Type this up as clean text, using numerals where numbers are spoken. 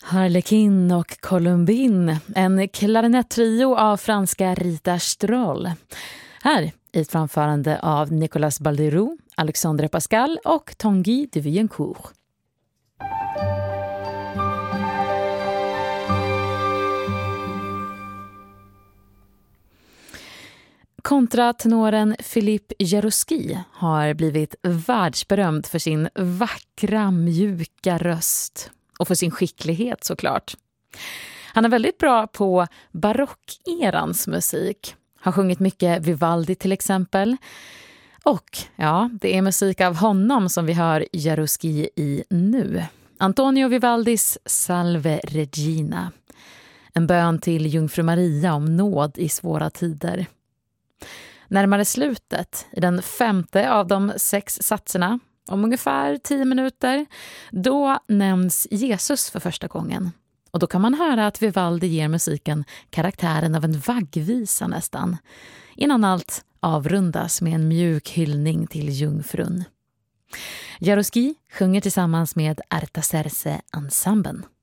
Harlequin och Colombine, en klarinettrio av franska Rita Stroll. Här i ett framförande av Nicolas Balderoux, Alexandre Pascal och Tanguy de Villencourt. Kontratenoren Philippe Jarouski har blivit världsberömd för sin vackra, mjuka röst och för sin skicklighet såklart. Han är väldigt bra på barockerans musik. Har sjungit mycket Vivaldi till exempel. Och ja, det är musik av honom som vi hör Jarouski i nu. Antonio Vivaldis Salve Regina. En bön till Jungfru Maria om nåd i svåra tider. Närmare slutet, i den 5:e av de 6 satserna, om ungefär 10 minuter, då nämns Jesus för första gången. Och då kan man höra att Vivaldi ger musiken karaktären av en vaggvisa nästan, innan allt avrundas med en mjuk hyllning till jungfrun. Jarouski sjunger tillsammans med Artaserse Ensemblen.